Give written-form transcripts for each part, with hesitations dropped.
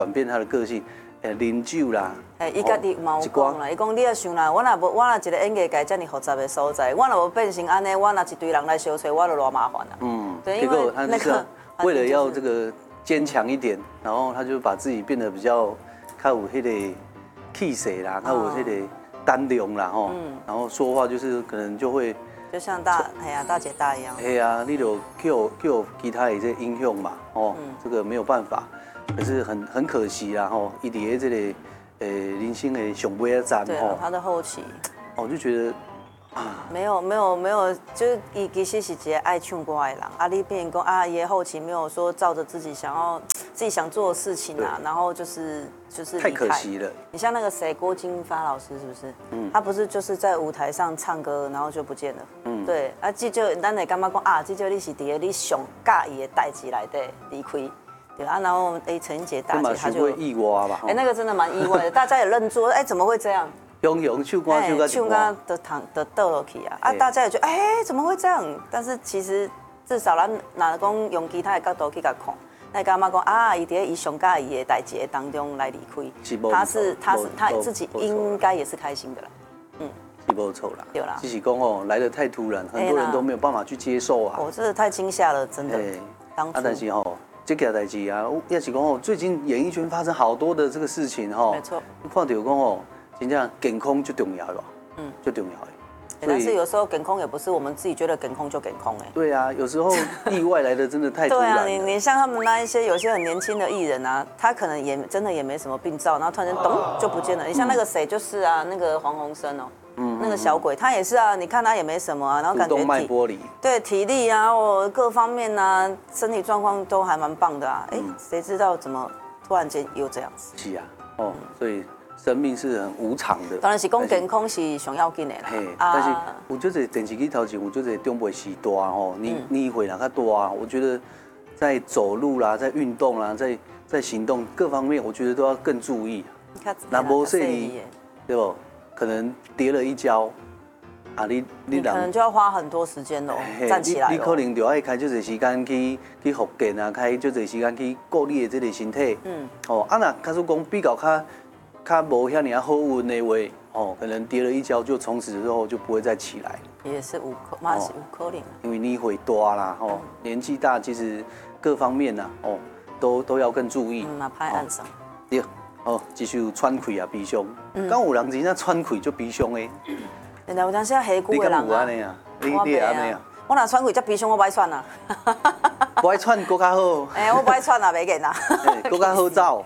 转变他的个性，啉酒啦， 伊家己嘛有讲啦，伊讲你要想啦，我若一个演艺界这么复杂的所在，我若无变成安尼，我若一堆人来相找，我就偌麻烦啦。对， 结果他那个为了要这个坚强一点，然后他就把自己变得比较较有迄个气势啦，较有迄个胆量啦吼，然后说话就是可能就会。 就像大姐大一样。 哎呀，你就叫其他的这影响嘛，这个没有办法，可是很可惜啦，伊伫这个人生的上尾一站， 对，他的后期， 我就觉得没有，就是伊其实是一个爱唱歌的人，你变成讲伊的后期没有说照着自己想做的事情啊，然后就是太可惜了。 你像那个谁，郭金发老师是不是？他不是就是在舞台上唱歌，然后就不见了。对，这就咱会感觉讲这就你是伫你上介意的代志内底离开。对然后陈英杰大姐她就意外吧， 那个真的蛮意外的，大家也愣住，怎么会这样？ 用唱歌唱歌的倒落去啊！大家也觉得怎么会这样？但是其实至少咱哪讲用其他的角度去甲看，那感觉讲伊伫伊上介意的代志当中来离开，他自己应该也是开心的啦。 是没错啦， 对啦， 只是讲来得太突然，很多人都没有办法去接受啊。 真的太惊吓了，真的。 但是这件代志啊，也是讲最近演艺圈发生好多的这个事情没错。 看到讲真正健康最重要了，最重要的。 但是有时候健康也不是我们自己觉得健康就健康对啊，有时候意外来的真的太突然了。 对啊，你像他们那一些有些很年轻的艺人啊，他可能真的也没什么病灶，然后突然间咚就不见了。你像那个谁就是啊，那个黄鸿升那个小鬼，他也是啊，你看他也没什么啊，然后感觉动脉剥离， 对体力啊，各方面啊，身体状况都还蛮棒的啊。谁知道怎么突然间又这样子？ 是啊，所以生命是很无常的。 当然是讲健康是上要紧的啦。 但是有就是电视机头前有就是长辈时大你会啦较大，我觉得在走路啦，在运动啦，在行动各方面，我觉得都要更注意。那无说你对不？可能跌了一跤，你可能就要花很多时间站起来。 你可能就要开足侪时间去复健啊，开足侪时间去顾你的这个身体。那假如讲比较较无遐尔好运的话，可能跌了一跤就从此之后就不会再起来。 也是有可能。 因为你会大啦，年纪大，其实各方面呐，都要更注意。 拍岸上。 对。继续喘气啊，悲伤。敢有人真正喘气就悲伤的？ 原来有当时下骨的人啊。 你敢有安尼啊？你也安尼啊？ 我若喘气才悲伤，我不爱喘啊。 不爱喘更较好。 我不爱喘啊，袂紧啊。 更较好走。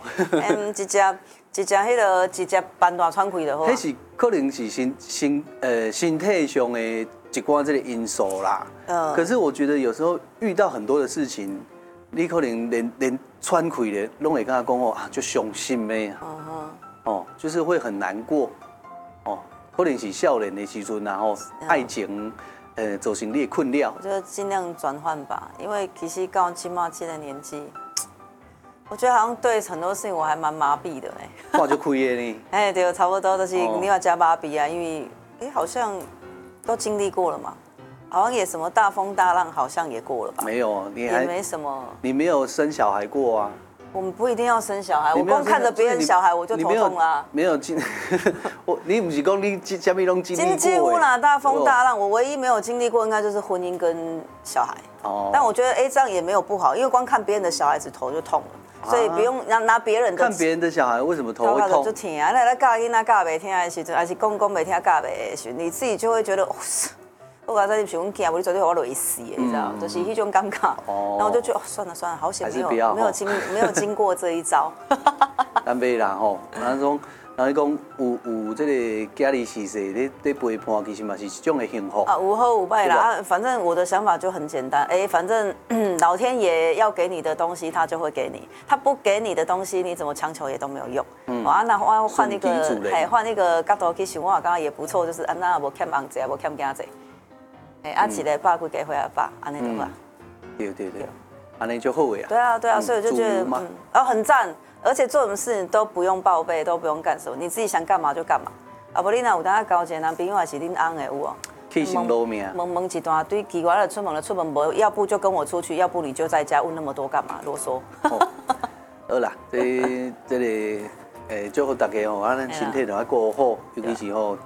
一只半大喘气就好。 迄是可能是身体上的一寡这个因素啦。可是我觉得有时候遇到很多的事情。你可能连喘气的拢会跟他讲就伤心的就是会很难过可能是少年的时阵爱情造成你的困扰。 我觉得尽量转换吧，因为其实到起码这个年纪，我觉得好像对很多事情我还蛮麻痹的看就开的呢。 对，差不多就是你要加麻痹啊，因为好像都经历过了嘛。好像也什么大风大浪，好像也过了吧？ 没有，你也没什么。 你没有生小孩过啊？ 我们不一定要生小孩，我光看着别人小孩我就头痛啦。 没有经，你不是讲你什么都经历过？ 几乎啦，大风大浪，我唯一没有经历过，应该就是婚姻跟小孩。但我觉得这样也没有不好，因为光看别人的小孩子头就痛了，所以不用拿别人的。 看别人的小孩为什么头会痛？ 就疼啊！来教囡仔教袂听的时阵，还是讲袂听教袂的时候，你自己就会觉得。我刚才想阮囝，无你绝对把我累死的，你知道？就是迄种感觉。然后我就觉得算了，好险没有经过这一招。 咱袂啦吼，咱讲，人讲有这个家里事势咧陪伴，其实嘛是一种的幸福。 有好有歹啦。反正我的想法就很简单，反正老天爷要给你的东西，他就会给你；他不给你的东西，你怎么强求也都没有用。那我换一个角度去想，我感觉也不错，就是那无欠翁仔，无欠囝仔。一个百几家岁啊百，安尼就好。 对，安尼就好呀。 对啊，所以我就觉得，很赞，而且做什么事都不用报备，都不用干什么，你自己想干嘛就干嘛。不然有当交一个男朋友还是恁翁的有哦。 去心路命。 问一大堆奇怪的出门无，要不就跟我出去，要不你就在家，问那么多干嘛？啰嗦。 好啦，这个祝福大家吼，咱身体就要过好，尤其是吼